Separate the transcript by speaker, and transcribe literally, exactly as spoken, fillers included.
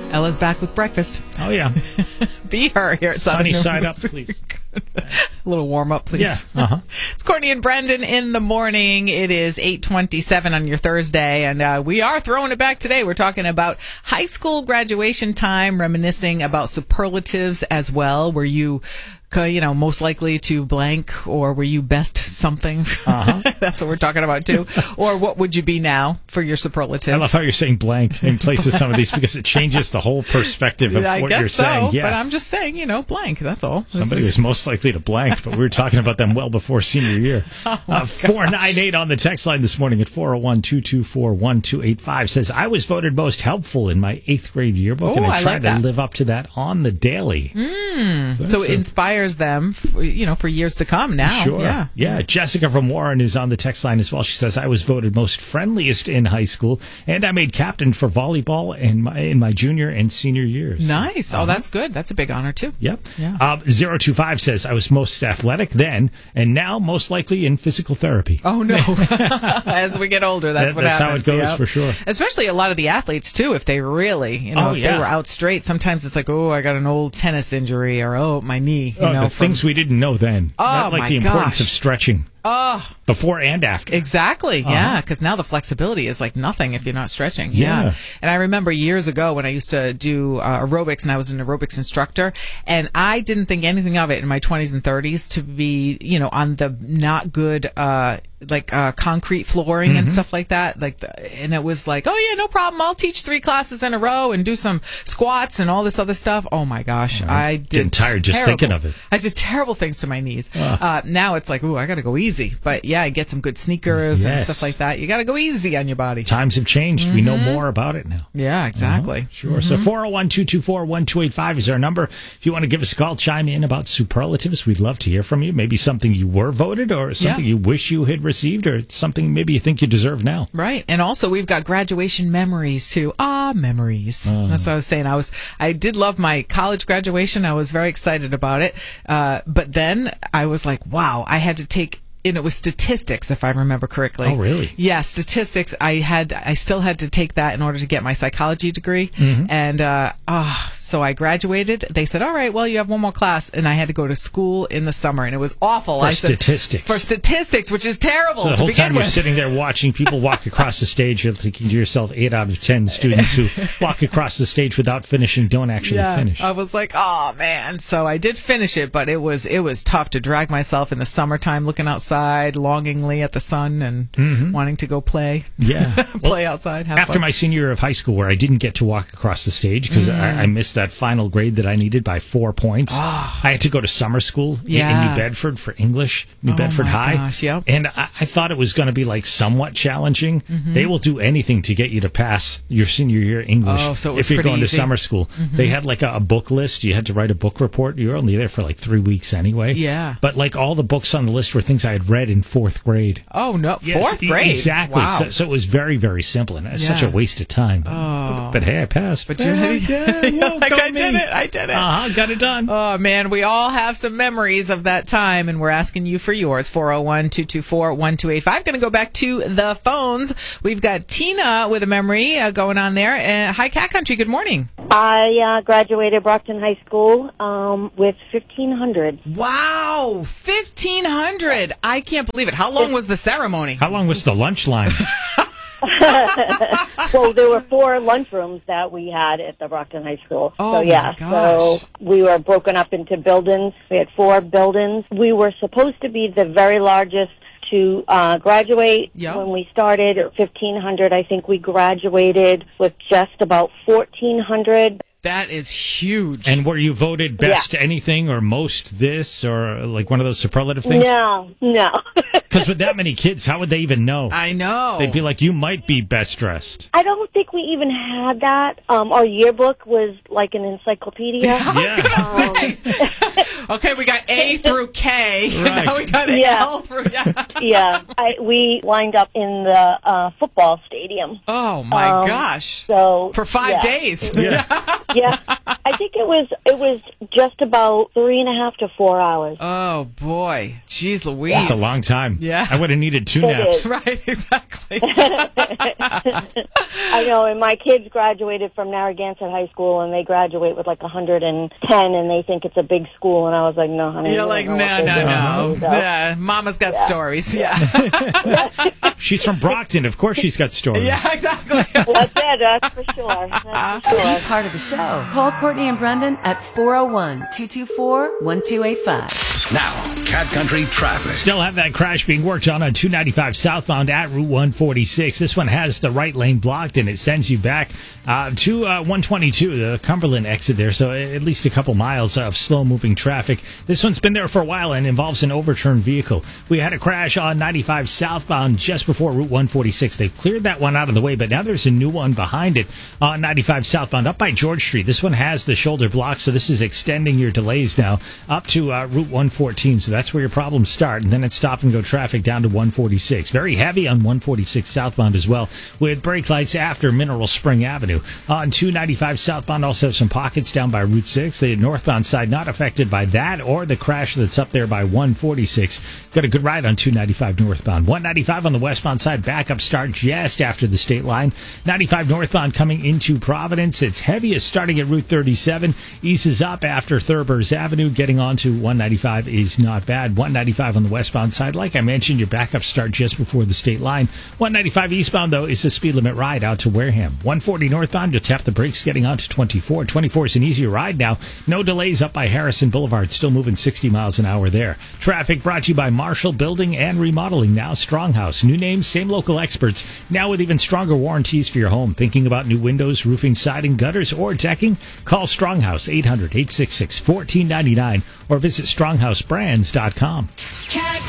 Speaker 1: Ella's back with breakfast.
Speaker 2: Oh, yeah.
Speaker 1: Be her here at
Speaker 2: Sunny side up,
Speaker 1: Music.
Speaker 2: please.
Speaker 1: A little warm up, please.
Speaker 2: Yeah. Uh-huh.
Speaker 1: It's Courtney and Brendan in the morning. It is eight twenty-seven on your Thursday, and uh, we are throwing it back today. We're talking about high school graduation time, reminiscing about superlatives as well. Were you, you know, most likely to blank, or were you best something? Uh-huh. That's what we're talking about, too. Or what would you be now for your superlative?
Speaker 2: I love how you're saying blank in place of some of these because it changes the whole perspective of
Speaker 1: I
Speaker 2: what
Speaker 1: guess
Speaker 2: you're
Speaker 1: so,
Speaker 2: saying. Yeah.
Speaker 1: But I'm just saying, you know, blank. That's all.
Speaker 2: Somebody
Speaker 1: This
Speaker 2: was
Speaker 1: is-
Speaker 2: most likely to blank, but we were talking about them well before senior year.
Speaker 1: Oh
Speaker 2: uh, four nine eight on the text line this morning at four oh one, two two four, one two eight five says, I was voted most helpful in my eighth grade yearbook,
Speaker 1: Oh,
Speaker 2: and I
Speaker 1: I
Speaker 2: tried
Speaker 1: like
Speaker 2: to
Speaker 1: that.
Speaker 2: live up to that on the daily.
Speaker 1: Mm. So it inspires them, for, you know, for years to come now.
Speaker 2: Sure.
Speaker 1: Yeah.
Speaker 2: yeah. Jessica from Warren is on the text line as well. She says, I was voted most friendliest in high school, and I made captain for volleyball in my, in my junior and senior years.
Speaker 1: Nice. Oh, that's good. That's a big honor, too.
Speaker 2: Yep.
Speaker 1: Yeah.
Speaker 2: Uh, zero two five says, I was most athletic then, and now most likely in physical therapy.
Speaker 1: Oh, no. As we get older, that's
Speaker 2: That-
Speaker 1: what
Speaker 2: that's how
Speaker 1: happens.
Speaker 2: it goes,
Speaker 1: Yep.
Speaker 2: for sure.
Speaker 1: Especially a lot of the athletes, too, if they really, you know,
Speaker 2: Oh,
Speaker 1: if
Speaker 2: yeah.
Speaker 1: they were out straight, sometimes it's like, oh, I got an old tennis injury, or, oh, my knee, you
Speaker 2: Oh,
Speaker 1: know.
Speaker 2: the
Speaker 1: from-
Speaker 2: things we didn't know then.
Speaker 1: Oh,
Speaker 2: Not like
Speaker 1: my
Speaker 2: the importance
Speaker 1: gosh.
Speaker 2: of stretching.
Speaker 1: Oh,
Speaker 2: Before and after.
Speaker 1: exactly. Yeah,
Speaker 2: Uh-huh.
Speaker 1: because now the flexibility is like nothing if you're not stretching.
Speaker 2: Yeah.
Speaker 1: And I remember years ago when I used to do uh, aerobics, and I was an aerobics instructor, and I didn't think anything of it in my twenties and thirties to be, you know, on the not good, uh, like uh, concrete flooring
Speaker 2: Mm-hmm.
Speaker 1: and stuff like that. Like, the, and it was like, oh yeah, no problem. I'll teach three classes in a row and do some squats and all this other stuff. Oh my gosh, I did
Speaker 2: Getting tired just
Speaker 1: terrible-
Speaker 2: thinking of it.
Speaker 1: I did terrible things to my knees. Uh, now it's like, ooh, I got to go easy. But yeah, I get some good sneakers and
Speaker 2: Yes.
Speaker 1: stuff like that. You got to go easy on your body.
Speaker 2: Times have changed. We know more about it now.
Speaker 1: Yeah, exactly.
Speaker 2: Uh-huh. Sure. So four oh one, two two four, one two eight five is our number. If you want to give us a call, chime in about superlatives, we'd love to hear from you. Maybe something you were voted, or something
Speaker 1: Yeah.
Speaker 2: you wish you had received, or something maybe you think you deserve now.
Speaker 1: Right. And also we've got graduation memories too. Ah, memories. That's what I was saying. I was, I did love my college graduation. I was very excited about it. Uh, but then I was like, wow, I had to take, and it was statistics, if I remember correctly.
Speaker 2: Oh, really?
Speaker 1: Yeah, statistics. I had, I still had to take that in order to get my psychology degree.
Speaker 2: Mm-hmm.
Speaker 1: And, uh, ah, so I graduated. They said, all right, well, you have one more class. And I had to go to school in the summer, and it was awful.
Speaker 2: For
Speaker 1: I said,
Speaker 2: statistics.
Speaker 1: For statistics, which is terrible
Speaker 2: So the
Speaker 1: to
Speaker 2: whole
Speaker 1: begin
Speaker 2: time you're
Speaker 1: with.
Speaker 2: sitting there watching people walk across the stage, you're thinking to yourself, eight out of ten students who walk across the stage without finishing don't actually
Speaker 1: Yeah,
Speaker 2: finish.
Speaker 1: I was like, oh man. So I did finish it, but it was it was tough to drag myself in the summertime, looking outside longingly at the sun and wanting to go play.
Speaker 2: Yeah.
Speaker 1: play outside. Have
Speaker 2: After
Speaker 1: fun.
Speaker 2: my senior year of high school, where I didn't get to walk across the stage because I, I missed that final grade that I needed by four points, I had to go to summer school i- in
Speaker 1: Yeah.
Speaker 2: New Bedford for English, New
Speaker 1: Oh,
Speaker 2: Bedford
Speaker 1: my
Speaker 2: High.
Speaker 1: gosh, yep.
Speaker 2: And I, I thought it was going to be like somewhat challenging. They will do anything to get you to pass your senior year English
Speaker 1: Oh, so it was
Speaker 2: if you're
Speaker 1: pretty
Speaker 2: going
Speaker 1: easy.
Speaker 2: to summer school. They had like a, a book list. You had to write a book report. You were only there for like three weeks anyway.
Speaker 1: Yeah.
Speaker 2: But like all the books on the list were things I had read in fourth grade.
Speaker 1: Oh no,
Speaker 2: Yes,
Speaker 1: fourth
Speaker 2: e-
Speaker 1: grade.
Speaker 2: Exactly.
Speaker 1: Wow.
Speaker 2: So, so it was very, very simple, and it's such a
Speaker 1: Yeah.
Speaker 2: waste of time. But, but hey, I passed.
Speaker 1: But you-
Speaker 2: Hey, yeah, well,
Speaker 1: like
Speaker 2: go
Speaker 1: I
Speaker 2: me.
Speaker 1: did it. I did it.
Speaker 2: Uh-huh, got it done.
Speaker 1: Oh, man, we all have some memories of that time, and we're asking you for yours. four oh one, two two four, one two eight five. Going to go back to the phones. We've got Tina with a memory uh, going on there. Uh, hi, Cat Country. Good morning.
Speaker 3: I uh, graduated Brockton High School um, with fifteen hundred.
Speaker 1: Wow, fifteen hundred. I can't believe it. How long was the ceremony?
Speaker 2: How long was the lunch line?
Speaker 3: Well, there were four lunchrooms that we had at the Brockton High School.
Speaker 1: Oh,
Speaker 3: so,
Speaker 1: my
Speaker 3: yeah,
Speaker 1: gosh.
Speaker 3: so we were broken up into buildings. We had four buildings. We were supposed to be the very largest to uh, graduate.
Speaker 1: Yep.
Speaker 3: When we started at fifteen hundred, I think we graduated with just about fourteen hundred.
Speaker 1: That is huge.
Speaker 2: And were you voted best anything or most this or like one of those superlative things?
Speaker 3: No, no.
Speaker 2: Because with that many kids, how would they even know?
Speaker 1: I know.
Speaker 2: They'd be like, you might be best dressed.
Speaker 3: I don't think we even had that. Um, our yearbook was like an encyclopedia.
Speaker 2: Yeah.
Speaker 1: Okay, we got A through K.
Speaker 2: Right.
Speaker 1: Now we got
Speaker 3: Yeah.
Speaker 1: L through. Yeah.
Speaker 3: Yeah, I, we lined up in the uh, football stadium.
Speaker 1: Oh my
Speaker 3: Um,
Speaker 1: gosh.
Speaker 3: So
Speaker 1: For five
Speaker 3: yeah.
Speaker 1: days.
Speaker 2: Yeah.
Speaker 3: Yeah, I think it was it was just about three and a half to four hours.
Speaker 1: Oh, boy. Jeez Louise.
Speaker 2: That's a long time.
Speaker 1: Yeah.
Speaker 2: I would have needed two
Speaker 3: It
Speaker 2: naps.
Speaker 3: is.
Speaker 1: Right, exactly.
Speaker 3: I know, and my kids graduated from Narragansett High School, and they graduate with like one hundred ten, and they think it's a big school, and I was like, no, honey.
Speaker 1: You're
Speaker 3: you
Speaker 1: like,
Speaker 3: don't
Speaker 1: no,
Speaker 3: know what
Speaker 1: no,
Speaker 3: they're
Speaker 1: no.
Speaker 3: doing." So,
Speaker 1: Yeah, Mama's got stories. Yeah.
Speaker 2: She's from Brockton. Of course she's got stories.
Speaker 1: Yeah, exactly.
Speaker 3: That's it, that's for sure. That's for sure.
Speaker 4: Part of the show. Call Courtney and Brendan at four oh one, two two four, one two eight five.
Speaker 5: Now, Cat Country traffic.
Speaker 2: Still have that crash being worked on on two ninety-five southbound at Route one forty-six. This one has the right lane blocked, and it sends you back uh, to uh, one twenty-two, the Cumberland exit there. So at least a couple miles of slow-moving traffic. This one's been there for a while and involves an overturned vehicle. We had a crash on ninety-five southbound just before Route one forty-six. They've cleared that one out of the way, but now there's a new one behind it on ninety-five southbound up by George Street. This one has the shoulder block, so this is extending your delays now up to uh, Route one fourteen. So that's where your problems start, and then it's stop and go traffic down to one forty-six. Very heavy on one forty-six southbound as well, with brake lights after Mineral Spring Avenue. On two ninety-five southbound, also some pockets down by Route six. The northbound side not affected by that or the crash that's up there by one forty-six. Got a good ride on two ninety-five northbound. one ninety-five on the westbound side, backup start just after the state line. ninety-five northbound coming into Providence. It's heaviest starting at Route thirty-seven. Eases up after Thurber's Avenue. Getting onto one ninety-five is not bad. one ninety-five on the westbound side. Like I mentioned, your backup start just before the state line. one ninety-five eastbound, though, is a speed limit ride out to Wareham. one forty northbound, you'll tap the brakes getting onto twenty-four. twenty-four is an easier ride now. No delays up by Harrison Boulevard. Still moving sixty miles an hour there. Traffic brought to you by Marshall Building and Remodeling, now Stronghouse. New name, same local experts. Now with even stronger warranties for your home. Thinking about new windows, roofing, siding, gutters, or decking? Call Stronghouse, eight hundred, eight six six, one four nine nine, or visit stronghouse brands dot com.